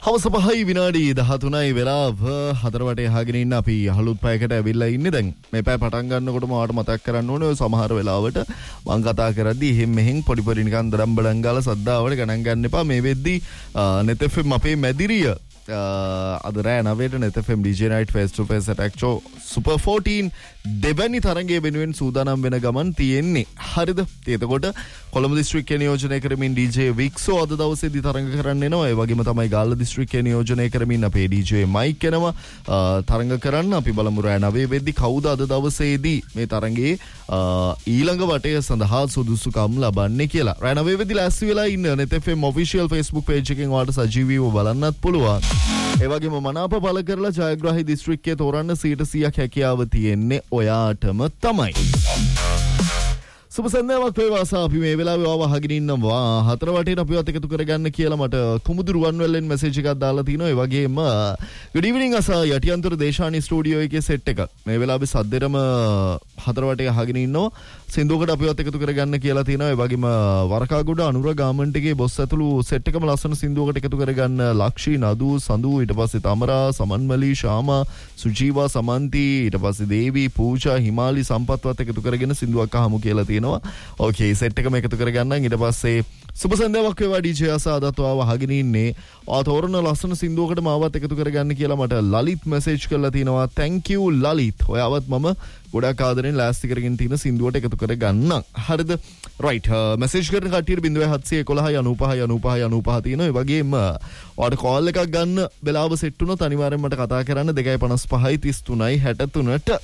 හවස 5 විනාඩි 13යි වෙලාව 4 වටේ අහගෙන ඉන්න අපි අලුත් පැයකට ඇවිල්ලා ඉන්නේ දැන් මේ පැය පටන් ගන්නකොටම ඔයාලට මතක් කරන්න ඕනේ ඔය සමහර වෙලාවට මම කතා කරද්දී එහෙම මෙහෙන් පොඩි පොඩි නිකන් දරම්බලන් ගාලා සද්දාවට ගණන් ගන්න එපා මේ වෙද්දී net fm අපේ මැදිරිය අද රෑ 9ට net fm DJ night face to face attack show super 14 දෙවැනි තරඟයේ වෙනුවෙන් සූදානම් වෙන ගමන් තියෙන්නේ. හරිද? එතකොට කොළඹ දිස්ත්‍රික්කය නියෝජනය කරමින් DJ වික්සෝ අද දවසේදී තරඟ කරන්න එනවා. ඒ වගේම තමයි ගාල්ල දිස්ත්‍රික්කය නියෝජනය කරමින් අපේ DJ මයික් එනවා තරඟ කරන්න. අපි බලමු රෑ 9 වෙද්දී කවුද අද දවසේදී මේ තරඟයේ ඊළඟ වටය සඳහා සුදුසුකම් ලබන්නේ කියලා. රෑ 9 වෙද්දී ලෑස්ති වෙලා ඉන්න net fm official Facebook page එකෙන් ඔයාලට සජීවීව බලන්නත් පුළුවන්. ඒ වගේම මනාප බල කරලා ජයග්‍රාහී දිස්ත්‍රික්කයේ තෝරන්න 100% හැකියාව තියෙන්නේ ඔයාටම තමයි. සුබ සන්ධ්‍යාවක් වේවා අපි මේ වෙලාවේ ආව අහගෙන ඉන්නවා 4 වටේට අපිවත් එකතු කරගන්න කියලා මට කුමුදු රුවන්වැල්ලෙන් මැසේජ් එකක් දාලා තිනවා. ඒ වගේම good evening අස යටිඅන්තර දේශානි ස්ටුඩියෝ එකේ සෙට් එක මේ වෙලාවේ සද්දෙරම 4 වටේ අහගෙන ඉන්නවා. සින්දුවකට අපිවත් එකතු කරගන්න කියලා තිනවා. ඒ වගේම වරකාගොඩ අනුර ගාමන්ට් එකේ බොස් ඇතුළු සෙට් එකම ලස්සන සින්දුවකට එකතු කරගන්න ලක්ෂී නදු සඳු ඊට පස්සේ තමරා සමන්මලි ශාමා සුජීවා සමන්ති ඊට පස්සේ දේවි පූජා හිමාලි සම්පත්වත් එකතු කරගෙන සින්දුවක් අහමු කියලා තිනවා. ඕකේ සෙට් එකම එකතු කරගන්න. ඊට පස්සේ සුබ සන්ධ්‍යාවක් වේවා DJ ආසාදත් ආව අහගෙන ඉන්නේ. තෝරන ලස්සන සින්දුවකට මාවත් එකතු කරගන්න කියලා මට ලලිත් මැසේජ් කරලා තිනවා. thank you Lalith. ඔයාවත් මම ගොඩක් ආදරෙන් ලෑස්ති කරගෙන තියෙන සින්දුවට එකතු කරගන්න. හරිද? right මැසේජ් කරන කට්ටියට 0711 95 95 95 තියෙනවා. ඒ වගේම ඔයාලට කෝල් එකක් ගන්න වෙලාව සෙට් වුණොත් අනිවාර්යෙන් මට කතා කරන්න 255 33 63ට.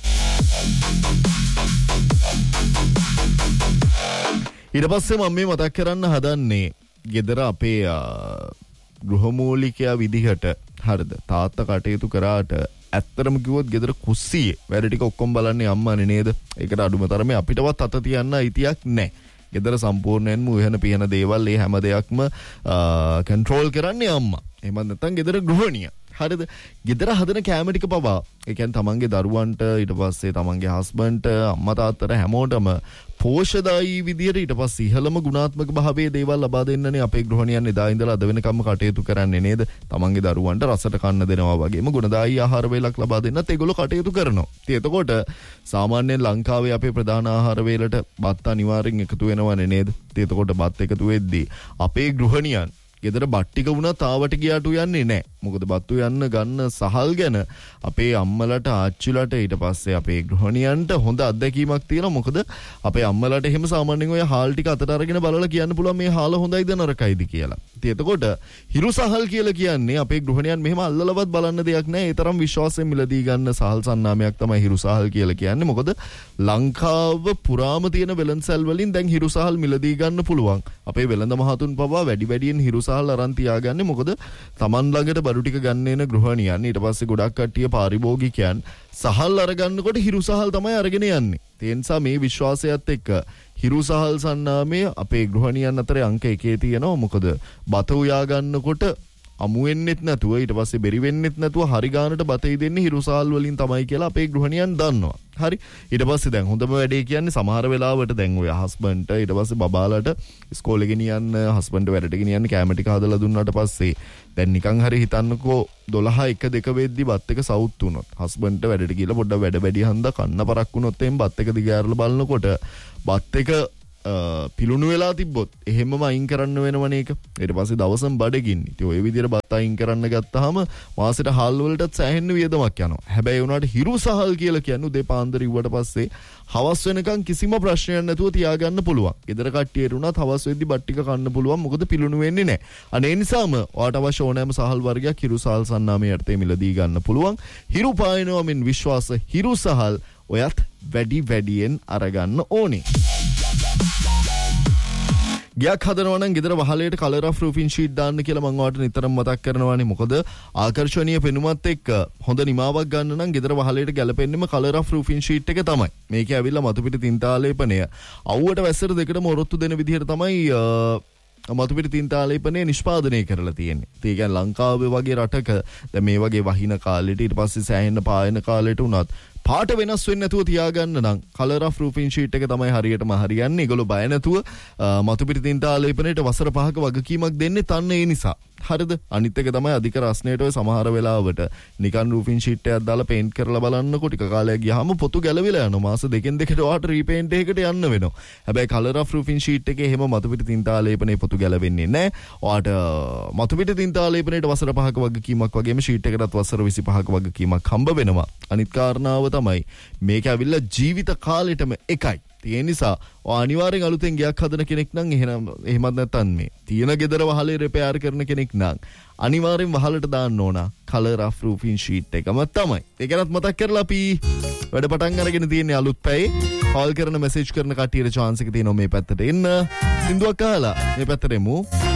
ඊට පස්සේ මම මේ මතක් කරන්න හදන්නේ ගෙදර අපේ ගෘහමූලිකයා විදිහට හරිද තාත්තා කටයුතු කරාට ඇත්තටම කිව්වොත් ගෙදර කුස්සියේ වැඩ ටික ඔක්කොම බලන්නේ අම්මානේ නේද? ඒකට අඩුම තරමේ අපිටවත් අත තියන්න අයිතියක් නැහැ. ගෙදර සම්පූර්ණයෙන්ම උයන පියන දේවල් ඒ හැම දෙයක්ම කන්ට්‍රෝල් කරන්නේ අම්මා. එහෙම නැත්නම් ගෙදර ගෘහණිය. හරිද? ගෙදර හදන කැම ටික පවා ඒ කියන්නේ තමන්ගේ දරුවන්ට ඊට පස්සේ තමන්ගේ හස්බන්ඩ්ට අම්මා තාත්තට හැමෝටම පෝෂදායී විදියට ඊට පස්සේ ඉහළම ගුණාත්මක භාවයේ දේවල් ලබා දෙන්නනේ අපේ ගෘහණියන් එදා ඉඳලා අද වෙනකම්ම කටයුතු කරන්නේ නේද? තමන්ගේ දරුවන්ට රසට කන්න දෙනවා වගේම ගුණදායී ආහාර වේලක් ලබා දෙන්නත් ඒගොල්ලෝ කටයුතු කරනවා. ඉතින් එතකොට සාමාන්‍යයෙන් ලංකාවේ අපේ ප්‍රධාන ආහාර වේලට බත් අනිවාර්යෙන් එකතු වෙනවනේ නේද? ඉතින් එතකොට බත් එකතු වෙද්දී අපේ ගෘහණියන් ගෙදර බට්ටික වුණා තාවට ගියාට යන්නේ නැහැ. මොකද බත්තු යන්න ගන්න සහල් ගැන අපේ අම්මලට ආච්චිලට ඊට පස්සේ අපේ ගෘහණියන්ට හොඳ අත්දැකීමක් තියෙනවා. මොකද අපේ අම්මලට එහෙම සාමාන්‍යයෙන් ඔය හාල් ටික අතට අරගෙන බලලා කියන්න පුළුවන් මේ හාල හොඳයිද නරකයිද කියලා. ඉතින් එතකොට හිරු සහල් කියලා කියන්නේ අපේ ගෘහණියන් මෙහෙම අල්ලලවත් බලන්න දෙයක් නැහැ. ඒ තරම් විශ්වාසයෙන් මිලදී ගන්න සහල් සන්නාමයක් තමයි හිරු සහල් කියලා කියන්නේ. මොකද ලංකාව පුරාම තියෙන වෙළඳසැල් වලින් දැන් හිරු සහල් මිලදී ගන්න පුළුවන්. අපේ වෙළඳ මහතුන් පවා වැඩි වැඩියෙන් හිරු සහල් අරන් තියාගන්නේ. මොකද Taman ළඟට බඩු ටික ගන්න එන ගෘහණියන් ඊට පස්සේ ගොඩක් කට්ටිය පාරිභෝගිකයන් සහල් අරගන්නකොට හිරු සහල් තමයි අරගෙන යන්නේ. ඒ නිසා මේ විශ්වාසයත් එක්ක හිරු සහල් සන්නාමයේ අපේ ගෘහණියන් අතරේ අංක 1 තියෙනවා. මොකද බත උයා ගන්නකොට අමු වෙන්නෙත් නැතුව ඊට පස්සේ බෙරි වෙන්නෙත් නැතුව හරි ගානට බතයි දෙන්නේ හිරු සහල් වලින් තමයි කියලා අපේ ගෘහණියන් දන්නවා. හරි. ඊට පස්සේ දැන් හොඳම වැඩේ කියන්නේ සමහර වෙලාවට දැන් ඔය හස්බන්ඩ්ට ඊට පස්සේ බබාලට ඉස්කෝලේ ගෙනියන්න හස්බන්ඩ් වැඩට ගෙනියන්න කැම ටික හදලා දුන්නාට පස්සේ දැන් නිකන් හරි හිතන්නකෝ 12 1 2 වෙද්දි බත් එක සවුත් වුණොත් හස්බන්ඩ්ට වැඩට ගිහලා පොඩ්ඩක් වැඩ වැඩි හන්දා කන්න පරක් වුණොත් එම් බත් එක දිගාරලා බලනකොට බත් එක පිලුණු වෙලා තිබ්බොත් එහෙමම අයින් කරන්න වෙනවනේ ඒක. ඊට පස්සේ දවසම බඩගින්නේ. ඉතින් ඔය විදිහට බත් අයින් කරන්න ගත්තාම මාසෙට හාල් වලටත් සෑහෙන්න වියදමක් යනවා. හැබැයි උනාට හිරු සහල් කියලා කියන්නේ උදේ පාන්දර ඉව්වට පස්සේ හවස් වෙනකන් කිසිම ප්‍රශ්නයක් නැතුව තියාගන්න පුළුවන්. ගෙදර කට්ටියට උනත් හවස් වෙද්දි බත් ටික කන්න පුළුවන්. මොකද පිලුණු වෙන්නේ නැහැ. අනේ නිසාම ඔයාට අවශ්‍ය ඕනෑම සහල් වර්ගයක් හිරු සහල් සන්නාමයේ යටතේ මිලදී ගන්න පුළුවන්. හිරු පායනවා මෙන් විශ්වාස හිරු සහල් ඔයත් වැඩි වැඩියෙන් අරගන්න ඕනේ. ගයක් හදනවා නම් ගෙදර වහලයට කලර් ඔෆ් රූෆින් ෂීට් දාන්න කියලා මම ඔයාලට නිතරම මතක් කරනවානේ. මොකද ආකර්ෂණීය පෙනුමත් එක්ක හොඳ නිමාවක් ගන්න නම් ගෙදර වහලයට ගැලපෙන්නේම කලර් ඔෆ් රූෆින් ෂීට් එක තමයි. මේකේ ඇවිල්ලා මතු පිට තින්තාලේපනය අවුවට වැස්සට දෙකටම ඔරොත්තු දෙන විදිහට තමයි මතු පිට තින්තාලේපනය නිෂ්පාදනය කරලා තියෙන්නේ. ඒ කියන්නේ ලංකාවේ වගේ රටක දැන් මේ වගේ වහින කාලෙට ඊට පස්සේ සෑහෙන පායන කාලෙට උනත් පාට වෙනස් වෙන්නේ නැතුව තියාගන්න නම් කලර් ඔෆ් රූෆින් ෂීට් එක තමයි හරියටම හරියන්නේ. ඒගොල්ලෝ බය නැතුව මතු පිට තින්ත ආලේපනයේට වසර 5ක වගකීමක් දෙන්නේ තන්න ඒ නිසා. හරිද? අනිත් එක තමයි අධික රස්නේට ඔය සමහර වෙලාවට නිකන් රූෆින් ෂීට් එකක් දාලා පේන්ට් කරලා බලන්නකො ටික කාලයක් ගියාම පොතු ගැලවිලා යනවා. මාස දෙකෙන් දෙකට ඔයාට රීපේන්ට් එකකට යන්න වෙනවා. හැබැයි කලර් ඔෆ් රූෆින් ෂීට් එකේ එහෙම මතු පිට තින්තා ලේපනේ පොතු ගැලවෙන්නේ නැහැ. ඔයාට මතු පිට තින්තා ලේපනේට වසර 5ක වගකීමක් වගේම ෂීට් එකටත් වසර 25ක වගකීමක් හම්බ වෙනවා. අනිත් කාරණාව තමයි මේක ඇවිල්ලා ජීවිත කාලෙටම එකයි. ඒ නිසා අනිවාර්යෙන් අලුතෙන් ගයක් හදන කෙනෙක් නම් එහෙමත් නැත්නම් මේ තියෙන ගෙදර වහලේ රිපෙයාර් කරන කෙනෙක් නම් අනිවාර්යෙන් වහලට දාන්න ඕන කලර් ඔෆ් රූෆින් ෂීට් එකම තමයි. ඒකනත් මතක් කරලා අපි වැඩ පටන් අරගෙන තියෙන්නේ අලුත් පැයේ. කෝල් කරන මෙසේජ් කරන කට්ටියට chance එක තියෙනවා මේ පැත්තට එන්න. සින්දුවක් අහලා මේ පැත්තට එමු.